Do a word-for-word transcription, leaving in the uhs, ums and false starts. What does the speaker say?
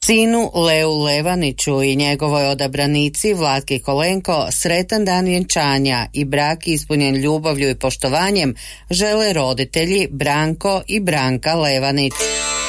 Sinu Leu Levaniću i njegovoj odabranici Vlatki Kolenko sretan dan vjenčanja i brak ispunjen ljubavlju i poštovanjem žele roditelji Branko i Branka Levanić.